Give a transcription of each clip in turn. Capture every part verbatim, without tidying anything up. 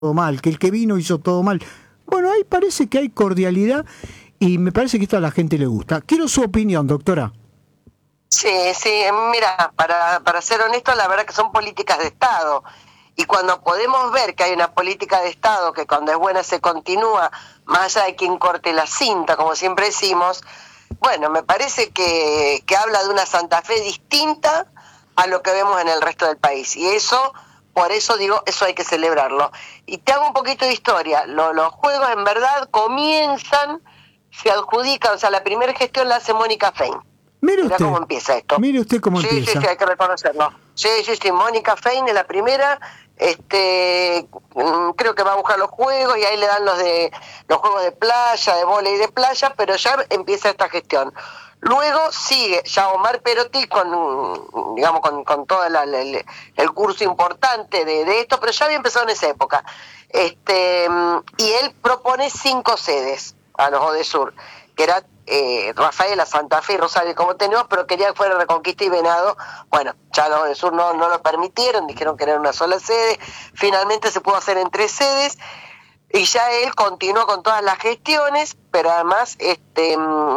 todo mal, que el que vino hizo todo mal. Bueno, ahí parece que hay cordialidad y me parece que esto a la gente le gusta. Quiero su opinión, doctora. Sí, sí, mira, para, para ser honesto, la verdad que son políticas de Estado. Y cuando podemos ver que hay una política de Estado que cuando es buena se continúa, más allá de quien corte la cinta, como siempre decimos, bueno, me parece que, que habla de una Santa Fe distinta a lo que vemos en el resto del país. Y eso, por eso digo, eso hay que celebrarlo. Y te hago un poquito de historia. Lo, los juegos en verdad comienzan, se adjudican, o sea, la primera gestión la hace Mónica Fein. Mire Mira usted, cómo empieza esto. Mire usted cómo sí, empieza. Sí, sí, hay que reconocerlo. Sí, sí, sí, Mónica Fein es la primera, este, creo que va a buscar los juegos y ahí le dan los de los juegos de playa, de vóley de playa, pero ya empieza esta gestión. Luego sigue ya Omar Perotti con, digamos, con, con todo la, la, el, el curso importante de, de esto, pero ya había empezado en esa época. Este, y él propone cinco sedes a los ODESUR, que era eh, Rafaela, Santa Fe y Rosario como tenemos, pero quería que fuera Reconquista y Venado. Bueno, ya los ODESUR no, no lo permitieron, dijeron que era una sola sede. Finalmente se pudo hacer en tres sedes y ya él continuó con todas las gestiones, pero además este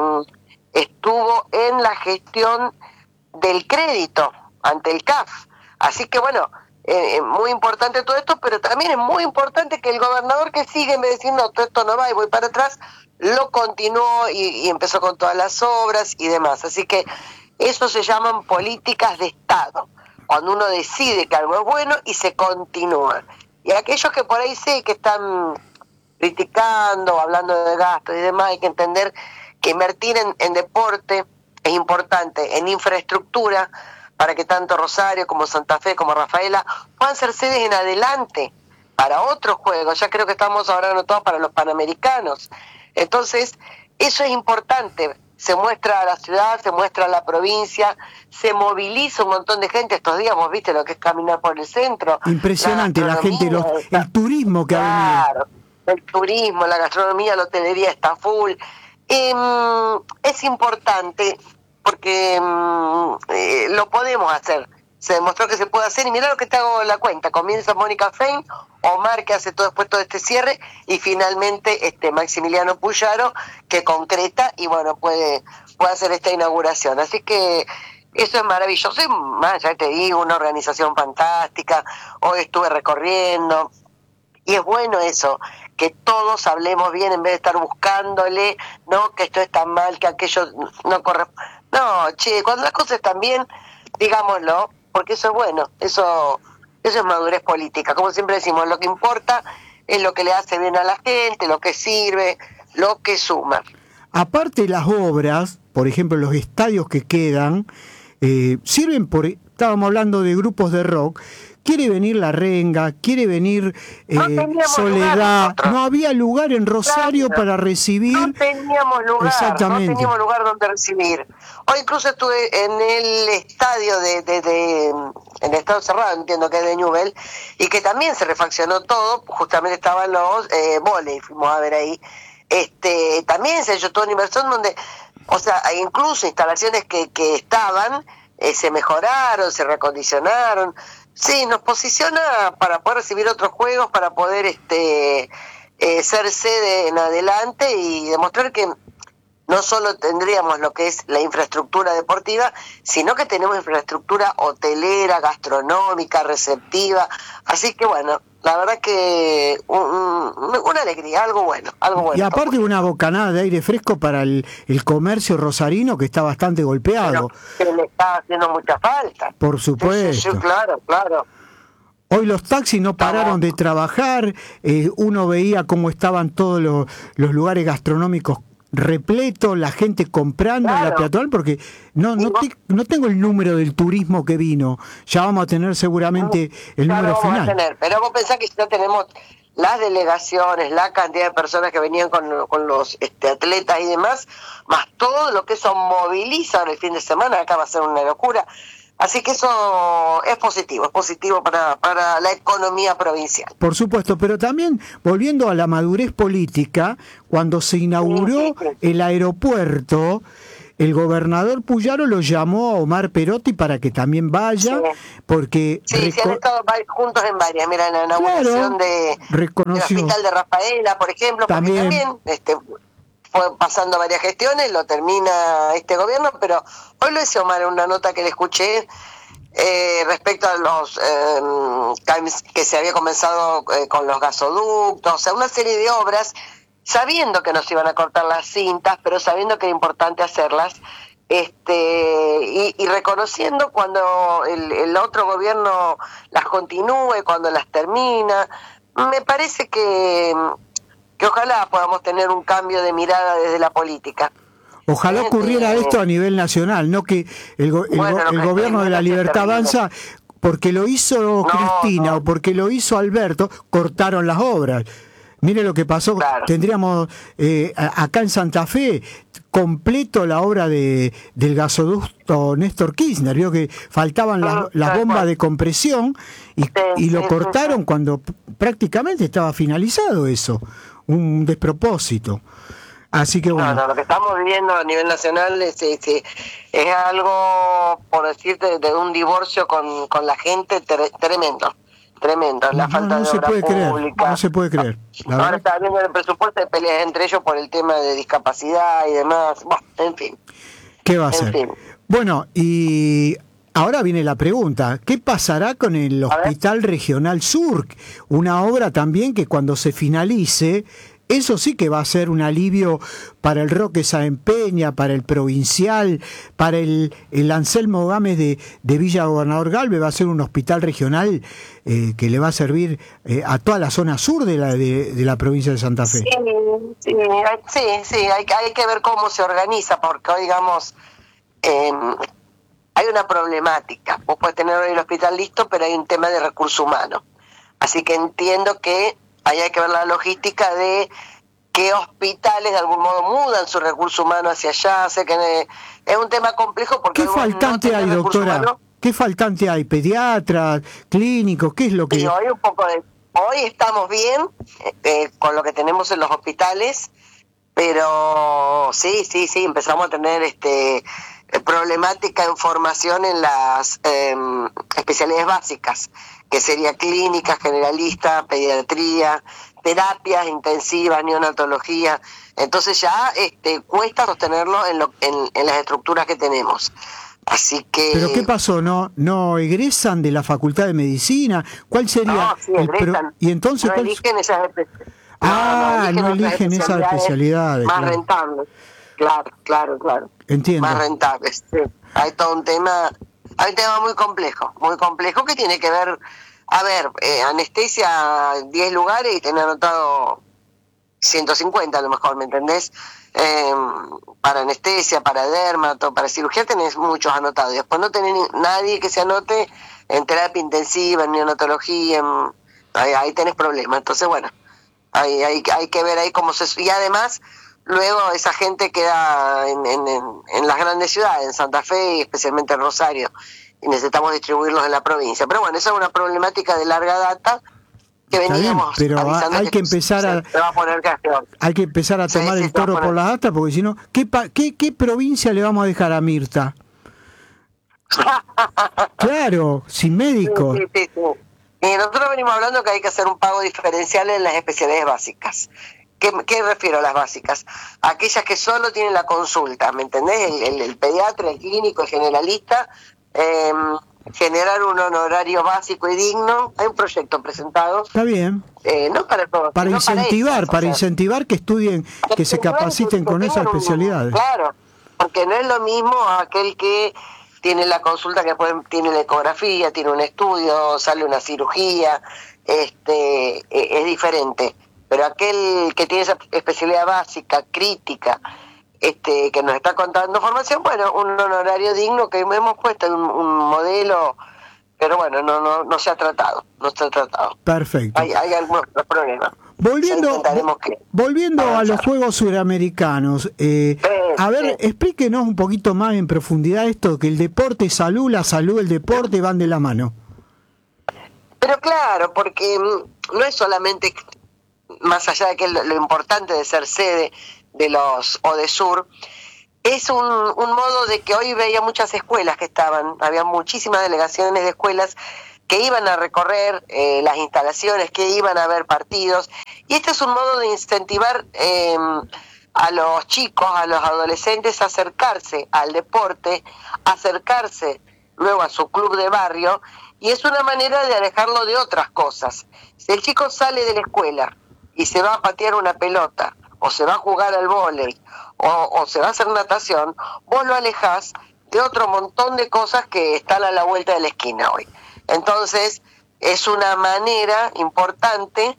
estuvo en la gestión del crédito ante el C A F. Así que bueno, eh, muy importante todo esto, pero también es muy importante que el gobernador que sigue, en vez de decir, no, todo esto no va y voy para atrás, lo continuó y, y empezó con todas las obras y demás. Así que eso se llaman políticas de Estado, cuando uno decide que algo es bueno y se continúa. Y aquellos que por ahí sé que están criticando, hablando de gastos y demás, hay que entender que invertir en, en deporte es importante, en infraestructura, para que tanto Rosario como Santa Fe como Rafaela puedan ser sedes en adelante para otros juegos. Ya creo que estamos ahora anotados para los Panamericanos. Entonces, eso es importante. Se muestra a la ciudad, se muestra a la provincia, se moviliza un montón de gente. Estos días vos viste lo que es caminar por el centro. Impresionante la, la gente, los, el turismo que ha venido. El turismo, la gastronomía, la hotelería está full. Eh, es importante porque eh, lo podemos hacer. Se demostró que se puede hacer y mirá lo que te hago la cuenta. Comienza Mónica Fein, Omar que hace todo después todo este cierre y finalmente este Maximiliano Puyaro que concreta y bueno puede, puede hacer esta inauguración. Así que eso es maravilloso. Y más, ya te digo, una organización fantástica. Hoy estuve recorriendo. Y es bueno eso, que todos hablemos bien en vez de estar buscándole, no, que esto está mal, que aquello no corre. No, che, cuando las cosas están bien, digámoslo, porque eso es bueno, eso, eso es madurez política. Como siempre decimos, lo que importa es lo que le hace bien a la gente, lo que sirve, lo que suma. Aparte las obras, por ejemplo, los estadios que quedan, eh, sirven por, estábamos hablando de grupos de rock. Quiere venir La Renga, quiere venir eh, no Soledad. No había lugar en Rosario claro, para recibir. No teníamos lugar, exactamente. no teníamos lugar donde recibir. Hoy incluso estuve en el estadio de, de, de en el estadio cerrado, entiendo que es de Newell, y que también se refaccionó todo. Justamente estaban los eh, vóley, fuimos a ver ahí. Este, también se hizo toda una inversión donde, o sea, hay incluso instalaciones que, que estaban, eh, se mejoraron, se recondicionaron. Sí, nos posiciona para poder recibir otros juegos, para poder este eh, ser sede en adelante y demostrar que no solo tendríamos lo que es la infraestructura deportiva, sino que tenemos infraestructura hotelera, gastronómica, receptiva. Así que bueno, la verdad que un, un, una alegría, algo bueno, algo bueno. Y aparte una bocanada de aire fresco para el, el comercio rosarino que está bastante golpeado. Pero que le está haciendo mucha falta. Por supuesto. Sí, sí, sí, claro, claro. Hoy los taxis no pararon de trabajar, eh, uno veía cómo estaban todos los, los lugares gastronómicos repleto, la gente comprando claro. en la peatonal, porque no no, te, no tengo el número del turismo que vino, ya vamos a tener seguramente no, el número vamos final. A tener, pero vos pensás que si no tenemos las delegaciones, la cantidad de personas que venían con, con los este, atletas y demás, más todo lo que eso moviliza el fin de semana, acá va a ser una locura. Así que eso es positivo, es positivo para, para la economía provincial. Por supuesto, pero también volviendo a la madurez política, cuando se inauguró sí, sí, sí. el aeropuerto, el gobernador Puyaro lo llamó a Omar Perotti para que también vaya, sí. porque... Sí, se han estado juntos en varias, mira, en la inauguración claro, de, del Hospital de Rafaela, por ejemplo, también, porque también este, fue pasando varias gestiones, lo termina este gobierno, pero hoy lo hice Omar en una nota que le escuché eh, respecto a los eh, que se había comenzado eh, con los gasoductos, o sea, una serie de obras, sabiendo que nos iban a cortar las cintas, pero sabiendo que era importante hacerlas, este y, y reconociendo cuando el, el otro gobierno las continúe, cuando las termina. Me parece que, que ojalá podamos tener un cambio de mirada desde la política. Ojalá ocurriera eh, esto a nivel nacional, no que el, go, el, bueno, el gobierno de la Libertad Avanza, porque lo hizo no, Cristina no. o porque lo hizo Alberto, cortaron las obras. Mire lo que pasó, claro. tendríamos eh, acá en Santa Fe completo la obra de del gasoducto Néstor Kirchner, vio que faltaban las, las bombas de compresión y, sí, y lo sí, cortaron sí. cuando prácticamente estaba finalizado eso, un despropósito. Así que bueno. No, no, lo que estamos viviendo a nivel nacional es, es, es algo, por decirte, de un divorcio con, con la gente tre, tremendo. Tremendo, la no, falta no de se obra puede pública. Creer, no se puede creer. La Ahora está viendo el presupuesto de peleas entre ellos por el tema de discapacidad y demás. Bueno, en fin. ¿Qué va a ser? Fin. Bueno, y ahora viene la pregunta. ¿Qué pasará con el Hospital Regional Sur? Una obra también que cuando se finalice, eso sí que va a ser un alivio para el Roque Sáenz Peña, para el Provincial, para el, el Anselmo Gámez de, de Villa Gobernador Galvez. Va a ser un hospital regional eh, que le va a servir eh, a toda la zona sur de la de, de la provincia de Santa Fe. Sí, sí, sí, sí hay, hay que ver cómo se organiza, porque hoy, digamos, eh, hay una problemática. Vos podés tener hoy el hospital listo, pero hay un tema de recursos humanos. Así que entiendo que ahí hay que ver la logística de qué hospitales de algún modo mudan su recurso humano hacia allá. Sé que es un tema complejo porque... ¿Qué faltante no hay, doctora? Humano. ¿Qué faltante hay? ¿Pediatras, clínicos? ¿Qué es lo que...? Sí, hoy un poco de... Hoy estamos bien eh, con lo que tenemos en los hospitales, pero sí, sí, sí, empezamos a tener este problemática en formación en las eh, especialidades básicas, que sería clínica, generalista, pediatría, terapias intensivas, neonatología. Entonces ya este, cuesta sostenerlo en, lo, en, en las estructuras que tenemos. Así que... ¿Pero qué pasó? ¿No no egresan de la Facultad de Medicina? ¿Cuál sería? No, sí, egresan. Pro... ¿Y entonces no cuál... eligen esas especialidades. Ah, no, no eligen esas especialidades. Más claro. rentables. Claro, claro, claro. Entiendo. Más rentables, sí. Hay todo un tema... Hay un tema muy complejo, muy complejo que tiene que ver, a ver, eh, anestesia diez lugares y tener anotado ciento cincuenta a lo mejor, ¿me entendés? Eh, para anestesia, para dermato, para cirugía tenés muchos anotados. Y después no tenés nadie que se anote en terapia intensiva, en neonatología, en, ahí, ahí tenés problemas. Entonces, bueno, hay, hay, hay que ver ahí cómo se... Y además... Luego esa gente queda en, en, en las grandes ciudades, en Santa Fe y especialmente en Rosario, y necesitamos distribuirlos en la provincia. Pero bueno, esa es una problemática de larga data que Está veníamos bien, pero avisando hay que, que empezar a, se va a poner hay que empezar a tomar sí, sí, el toro por las astas, porque si no, ¿qué, qué, ¿qué provincia le vamos a dejar a Mirta? Claro, sin médicos. Sí, sí, sí, sí. Y nosotros venimos hablando que hay que hacer un pago diferencial en las especialidades básicas. ¿Qué, ¿Qué refiero a las básicas? Aquellas que solo tienen la consulta, ¿me entendés? El, el, el pediatra, el clínico, el generalista, eh, generar un honorario básico y digno. Hay un proyecto presentado. Está bien. Eh, no para todos, para incentivar, para, ellas, para sea, incentivar que estudien, que, que se capaciten que, con que esas especialidades. Un, claro, porque no es lo mismo aquel que tiene la consulta, que puede, tiene la ecografía, tiene un estudio, sale una cirugía, este, eh, es diferente. Pero aquel que tiene esa especialidad básica, crítica, este, que nos está contando formación, bueno, un honorario digno que hemos puesto en un, un modelo, pero bueno, no no no se ha tratado, no se ha tratado. Perfecto. Hay, hay algunos problemas. Volviendo, que volviendo a los Juegos Suramericanos, eh, sí, a ver, sí. explíquenos un poquito más en profundidad esto, que el deporte es salud, la salud, el deporte van de la mano. Pero claro, porque no es solamente... Más allá de que lo, lo importante de ser sede de los ODESUR, es un, un modo de que hoy veía muchas escuelas que estaban, había muchísimas delegaciones de escuelas que iban a recorrer eh, las instalaciones, que iban a ver partidos, y este es un modo de incentivar eh, a los chicos, a los adolescentes a acercarse al deporte, acercarse luego a su club de barrio, y es una manera de alejarlo de otras cosas. Si el chico sale de la escuela y se va a patear una pelota, o se va a jugar al vóley, o, o se va a hacer natación, vos lo alejás de otro montón de cosas que están a la vuelta de la esquina hoy. Entonces, es una manera importante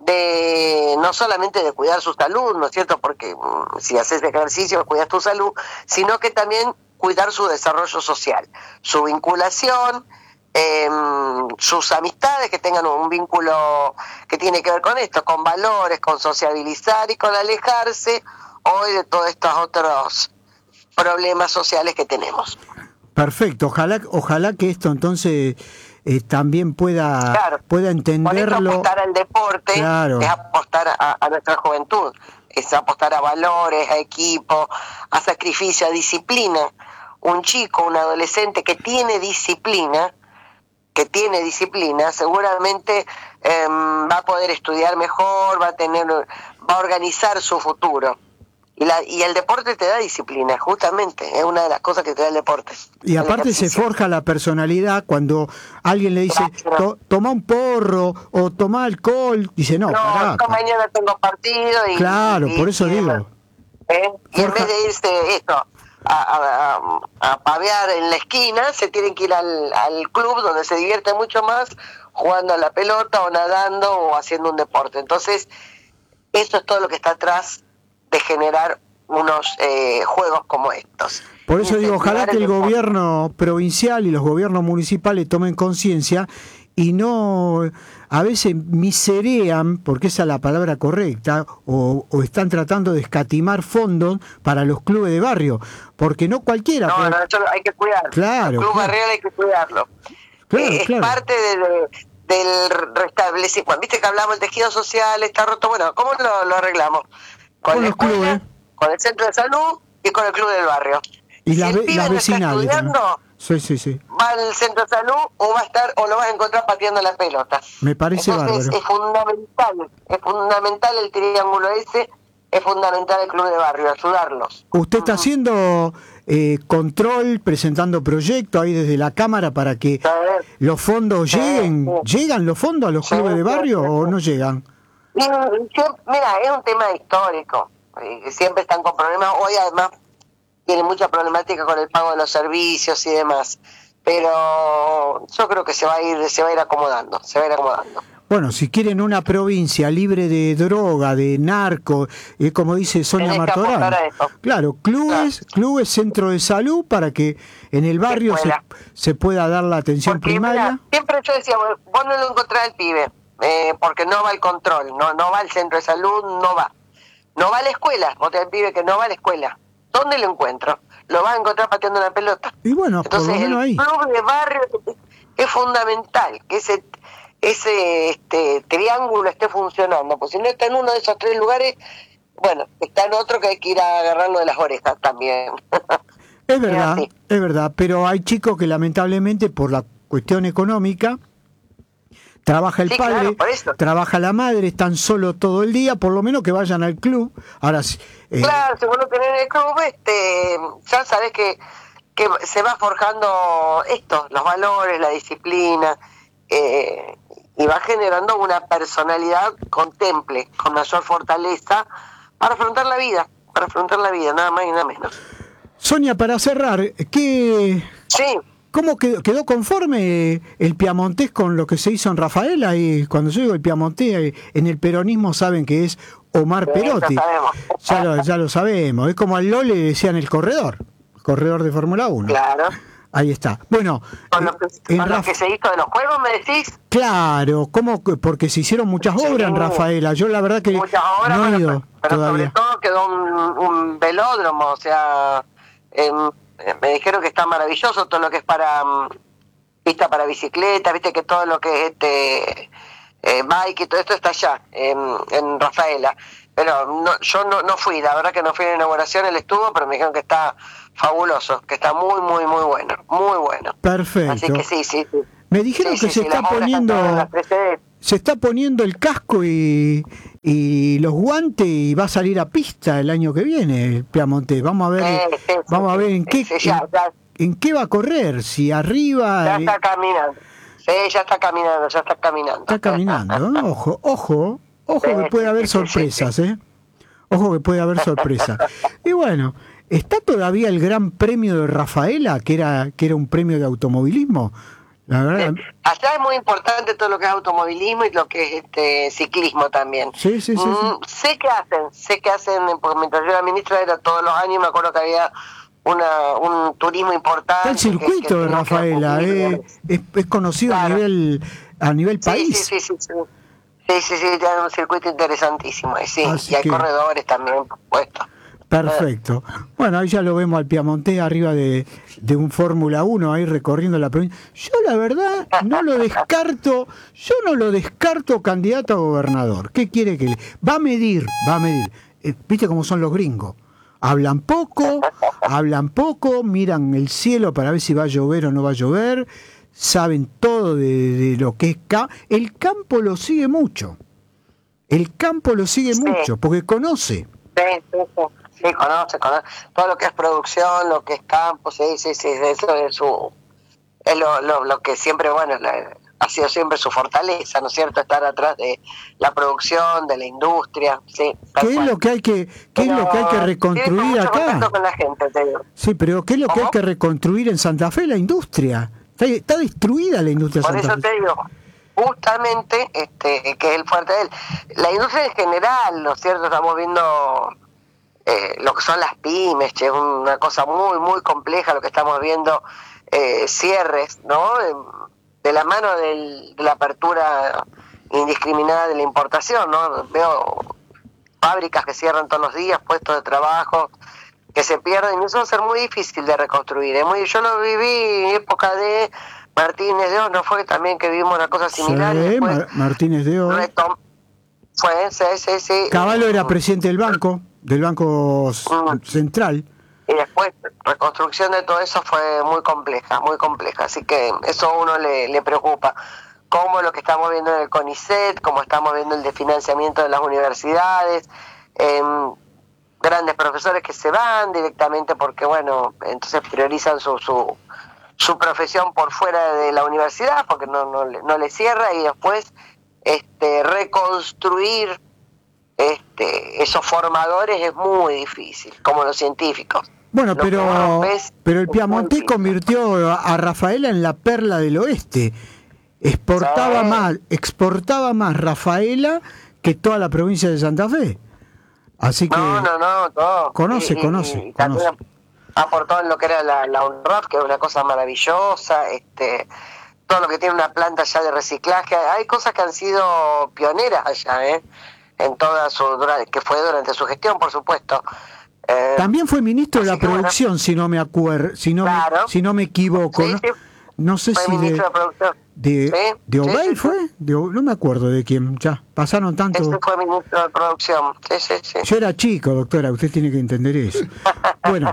de no solamente de cuidar su salud, ¿no es cierto? Porque um, si haces ejercicio, cuidas tu salud, sino que también cuidar su desarrollo social, su vinculación, eh, sus amistades, que tengan un vínculo que tiene que ver con esto, con valores, con sociabilizar y con alejarse hoy de todos estos otros problemas sociales que tenemos. Perfecto, ojalá, ojalá que esto entonces eh, también pueda, claro, pueda entenderlo. Por eso apostar al deporte, claro, es apostar a, a nuestra juventud, es apostar a valores, a equipo, a sacrificio, a disciplina. Un chico, un adolescente que tiene disciplina, que tiene disciplina, seguramente eh, va a poder estudiar mejor, va a tener, va a organizar su futuro. Y, la, y el deporte te da disciplina, justamente, es una de las cosas que te da el deporte. Y aparte se forja la personalidad cuando alguien le dice, to, toma un porro o toma alcohol, dice, no, no, no mañana tengo partido. Y, claro, y, por eso y, digo. ¿eh? Y en vez de irse esto a, a, a pavear en la esquina, se tienen que ir al, al club donde se divierte mucho más, jugando a la pelota o nadando o haciendo un deporte. Entonces, eso es todo lo que está atrás de generar unos eh, juegos como estos. Por eso digo, ojalá que el gobierno provincial y los gobiernos municipales tomen conciencia y no, a veces miserean, porque esa es la palabra correcta, o, o están tratando de escatimar fondos para los clubes de barrio, porque no cualquiera... No, puede... no, eso hay que cuidarlo. Claro, el club claro. barrial hay que cuidarlo. Claro, eh, claro. Es parte de, de, del restablecimiento. Viste que hablamos del tejido social, está roto. Bueno, ¿cómo lo, lo arreglamos? Con, con la escuela, clubes, con el centro de salud y con el club del barrio. Y si las, el pibe las no está vecinales. estudiando, sí, sí, sí. va al centro de salud o va a estar o lo vas a encontrar pateando la pelota. Me parece Entonces, bárbaro. Es fundamental, es fundamental el triángulo ese, es fundamental el club de barrio, ayudarlos. ¿Usted está uh-huh. haciendo eh, control, presentando proyectos ahí desde la Cámara para que sí. los fondos sí, lleguen? Sí. ¿Llegan los fondos a los sí, clubes de barrio sí, o no llegan? Mira, es un tema histórico, siempre están con problemas, hoy además tienen mucha problemática con el pago de los servicios y demás, pero yo creo que se va a ir, se va a ir acomodando, se va a ir acomodando. Bueno, si quieren una provincia libre de droga, de narco, eh, como dice Sonia Martorano, claro, clubes, claro. clubes, centro de salud, para que en el barrio se, se pueda dar la atención porque, primaria. Mira, siempre yo decía, vos no lo encontrás al pibe, eh, porque no va al control, no no va al centro de salud, no va. No va a la escuela, vos tenés el pibe que no va a la escuela. ¿Dónde lo encuentro? Lo vas a encontrar pateando una pelota. Y bueno, entonces por lo menos el ahí. club de barrio es fundamental, que ese ese este triángulo esté funcionando, pues si no está en uno de esos tres lugares, bueno, está en otro que hay que ir a agarrarlo de las orejas también. Es verdad, es, es verdad, pero hay chicos que lamentablemente por la cuestión económica trabaja el sí, padre, claro, trabaja la madre, están solo todo el día, por lo menos que vayan al club. Ahora eh, claro, si vos no tenés el club, este, ya sabés que, que se va forjando esto, los valores, la disciplina, eh, y va generando una personalidad con temple, con mayor fortaleza, para afrontar la vida, para afrontar la vida, nada más y nada menos. Sonia, para cerrar, ¿qué... Sí. ¿Cómo quedó, quedó conforme el piamontés con lo que se hizo en Rafaela? Y cuando yo digo el piamontés, en el peronismo saben que es Omar sí, Perotti. Ya lo, ya lo sabemos. Es como al Lole le decían el corredor, el corredor de Fórmula uno. Claro. Ahí está. Bueno, con lo que, con Raf... lo que se hizo de los juegos, ¿me decís? Claro, ¿cómo? Porque se hicieron muchas obras sí, en Rafaela. Yo la verdad que muchas obras, no he ido pero, pero todavía. Sobre todo quedó un, un velódromo, o sea... Eh, me dijeron que está maravilloso todo lo que es para um, pista para bicicleta, viste que todo lo que es este eh, bike y todo esto está allá en, en Rafaela, pero no, yo no, no fui, la verdad que no fui a la inauguración, él estuvo, pero me dijeron que está fabuloso, que está muy, muy, muy bueno, muy bueno. Perfecto. Así que sí, sí, sí. Me dijeron sí, que sí, se sí, está poniendo se está poniendo el casco y, y los guantes y va a salir a pista el año que viene el Piamonte. Vamos a ver, sí, sí, vamos sí, a ver en sí, qué sí, ya, ya, en, en qué va a correr, si arriba ya está caminando. Sí, ya está caminando, ya está caminando. Está caminando, ¿no? Ojo, ojo, ojo sí, que puede sí, haber sí, sorpresas, sí, sí. ¿eh? Ojo que puede haber sorpresas. Y bueno, ¿está todavía el Gran Premio de Rafaela, que era que era un premio de automovilismo? La verdad. Allá es muy importante todo lo que es automovilismo y lo que es este ciclismo también. Sí, sí, sí. sí. Mm, sé que hacen, sé que hacen, porque mientras yo era ministra era todos los años, me acuerdo que había una un turismo importante. Está el circuito que, que de Rafaela, eh, es, es conocido claro. a nivel a nivel país. Sí, sí, sí, sí. Sí, sí, sí, tiene un circuito interesantísimo, sí, Así y hay que... corredores también, por supuesto. Perfecto. Bueno, ahí ya lo vemos al Piamonte arriba de, de un Fórmula uno, ahí recorriendo la provincia. Yo la verdad no lo descarto, yo no lo descarto candidato a gobernador. ¿Qué quiere que le... Va a medir, va a medir. Eh, ¿Viste cómo son los gringos? Hablan poco, hablan poco, miran el cielo para ver si va a llover o no va a llover, saben todo de, de lo que es campo. El campo lo sigue mucho. El campo lo sigue sí. mucho, porque conoce. Sí, sí, sí. Sí, conoce, conoce todo lo que es producción, lo que es campo, sí, sí, sí, eso es su, es lo, lo, lo que siempre, bueno, la, ha sido siempre su fortaleza, ¿no es cierto? Estar atrás de la producción, de la industria, sí. ¿Qué es lo que hay que, qué pero, es lo que hay que reconstruir acá? Con la gente, te digo. Sí, pero ¿qué es lo ¿Cómo? que hay que reconstruir en Santa Fe? La industria. Está, está destruida la industria de Santa Fe. Por eso te digo, justamente, este, que es el fuerte de él. La industria en general, ¿no es cierto? Estamos viendo eh, lo que son las pymes, che, es una cosa muy, muy compleja lo que estamos viendo, eh, cierres, ¿no? De la mano del, de la apertura indiscriminada de la importación, ¿no? Veo fábricas que cierran todos los días, puestos de trabajo que se pierden, y eso va a ser muy difícil de reconstruir. ¿eh? Muy, yo lo viví en época de Martínez de Oz, ¿no fue también que vivimos una cosa similar? Sí, después, Mar- Martínez de Oz. Retom- fue, sí, sí, sí. Caballo era presidente del banco, del Banco mm. Central. Y después, reconstrucción de todo eso fue muy compleja, muy compleja. Así que eso a uno le, le preocupa. Como lo que estamos viendo en el CONICET, como estamos viendo el desfinanciamiento de las universidades, eh, grandes profesores que se van directamente porque, bueno, entonces priorizan su su, su profesión por fuera de la universidad porque no no, no le cierra, y después este reconstruir este esos formadores es muy difícil, como los científicos. Bueno, Lo pero pero el Piamonte convirtió a Rafaela en la perla del oeste. Exportaba sí. más, exportaba más Rafaela que toda la provincia de Santa Fe. Así que no, no, no, todo. conoce, y, conoce, y conoce. Aportó en lo que era la, la UNRAF, que es una cosa maravillosa, este, todo lo que tiene una planta ya de reciclaje. Hay cosas que han sido pioneras allá, ¿eh? En toda su, que fue durante su gestión, por supuesto. Eh, También fue ministro de la producción, bueno, si no me acuerdo, si no, claro. me, si no me equivoco. Sí, ¿no? Sí. No sé fue si ministro de, de producción. de, ¿Sí? de Obey sí, sí, fue, de, no me acuerdo de quién, ya, pasaron tanto. Ese fue ministro de producción, sí, sí, sí. Yo era chico, doctora, usted tiene que entender eso. Bueno,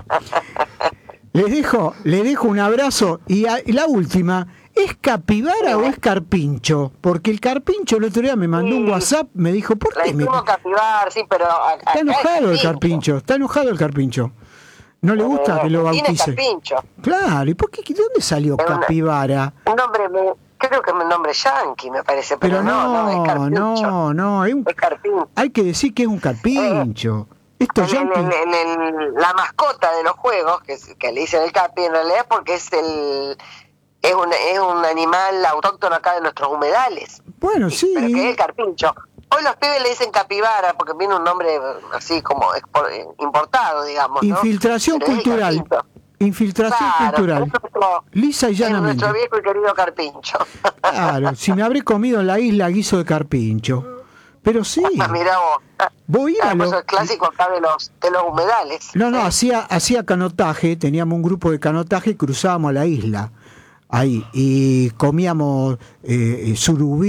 les dejo, les dejo un abrazo, y, a, y la última, ¿es capibara sí. o es carpincho? Porque el carpincho el otro día me mandó sí. un WhatsApp, me dijo, ¿por qué? Le Me... capibar, sí, pero... A, está enojado el carpincho, está enojado el carpincho. No le gusta eh, que lo bautice. Claro, ¿y por qué? ¿De dónde salió una, capibara? Un nombre, creo que es un nombre yanqui, me parece, pero, pero no, no, es carpincho. No, no, es un, es carpincho. Hay que decir que es un carpincho. Eh, Esto el, el, el, el, la mascota de los juegos, que, que le dicen el capi, en realidad es porque es el es un, es un animal autóctono acá de nuestros humedales. Bueno, sí. Pero que es el carpincho. Hoy los pibes le dicen capibara porque viene un nombre así como importado, digamos. Infiltración ¿no? cultural. Infiltración claro, cultural. Nuestro, Lisa y llanamente. Nuestro viejo y querido carpincho. Claro, si me habré comido en la isla guiso de carpincho. Pero sí. Ah, mirá vos. Voy a ah, pues lo... el clásico acá de los, de los humedales. No, no, ¿eh? hacía, hacía canotaje, teníamos un grupo de canotaje y cruzábamos a la isla. Ahí, y comíamos eh, surubí,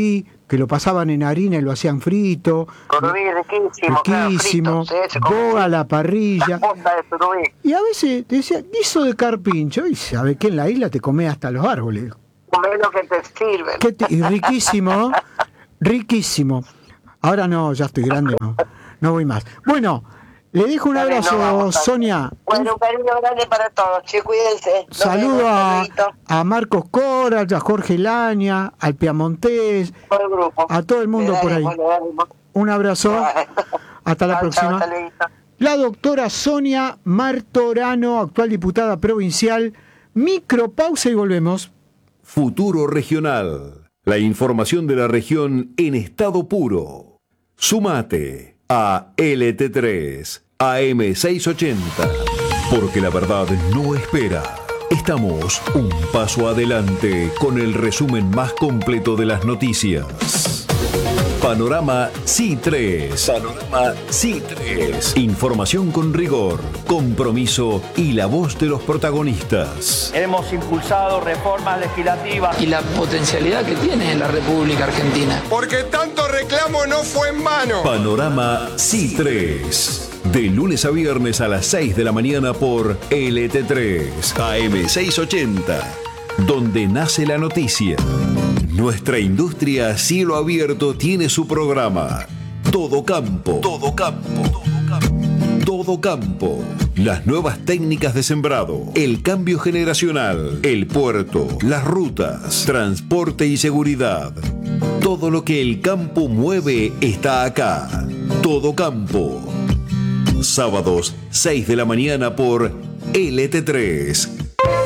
que lo pasaban en harina y lo hacían frito. Surubí riquísimo, riquísimo, claro, frito, sí, boga a la parrilla. La punta de surubí. Y a veces decía, guiso de carpincho, y sabe que en la isla te comés hasta los árboles. Comés lo que te sirven. ¿Qué te- y riquísimo, riquísimo. Ahora no, ya estoy grande, no, no voy más. Bueno, le dejo un Dale, abrazo, no vamos a- Sonia. Bueno, un cariño grande para todos, che, cuídense. Nos Saludo vemos, a, saludito. a Marcos Coral, a Jorge Laña, al Piamontés, Todo el grupo. a todo el mundo Le por ahí. daremos, le daremos. Un abrazo. Hasta la Chao, próxima. chao, saludito. La doctora Sonia Martorano, actual diputada provincial. Micropausa y volvemos. Futuro Regional. La información de la región en estado puro. Sumate a L T tres A M seiscientos ochenta. Porque la verdad no espera. Estamos un paso adelante con el resumen más completo de las noticias. Panorama C I tres. Panorama C I tres. Información con rigor, compromiso y la voz de los protagonistas. Hemos impulsado reformas legislativas y la potencialidad que tiene la República Argentina. Porque tanto reclamo no fue en vano. Panorama C I tres. De lunes a viernes a las seis de la mañana por L T tres A M seiscientos ochenta. Donde nace la noticia. Nuestra industria a cielo abierto tiene su programa. Todo campo. Todo campo. Todo campo. Todo campo. Las nuevas técnicas de sembrado, el cambio generacional, el puerto, las rutas, transporte y seguridad. Todo lo que el campo mueve está acá. Todo campo. Sábados, seis de la mañana por L T tres